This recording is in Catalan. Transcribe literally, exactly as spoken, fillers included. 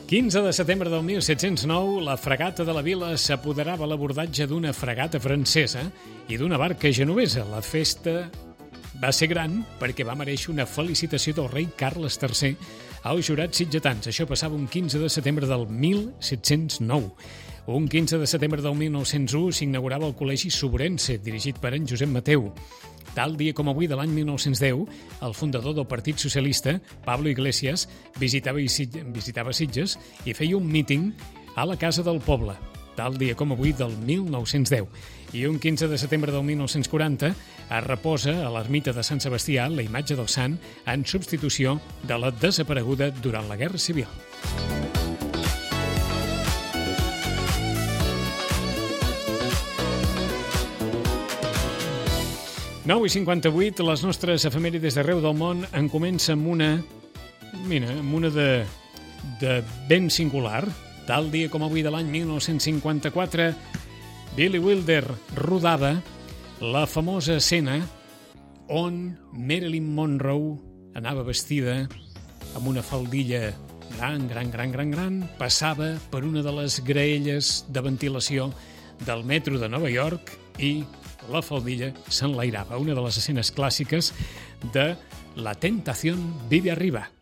quinze de setembre del mil set-cents nou, la fragata de la Vila s'apoderava a l'abordatge d'una fragata francesa i d'una barca genovesa. La festa va ser gran perquè va mereixer una felicitació del rei Carles tercer als jurats sitgetans. Això passava un quinze de setembre del mil set-cents nou. Un quinze de setembre del mil nou-cents u s'inaugurava el Col·legi Sobrense, dirigit per en Josep Mateu. Tal dia com avui de l'any mil nou-cents deu, el fundador del Partit Socialista, Pablo Iglesias, visitava, visitava Sitges i feia un míting a la Casa del Poble. Tal dia com avui del mil nou-cents deu. I un quinze de setembre del mil nou-cents quaranta es reposa a l'ermita de Sant Sebastià la imatge del sant en substitució de la desapareguda durant la Guerra Civil. nou i cinquanta-vuit, les nostres efemèrides d'arreu del món en comença amb una, mira, amb una de, de ben singular. Tal dia com avui de l'any mil nou-cents cinquanta-quatre, Billy Wilder rodava la famosa escena on Marilyn Monroe anava vestida amb una faldilla gran, gran, gran, gran, gran, passava per una de les graelles de ventilació del metro de Nova York i la faldilla s'enlairava. Una de les escenes clàssiques de La tentación vive arriba.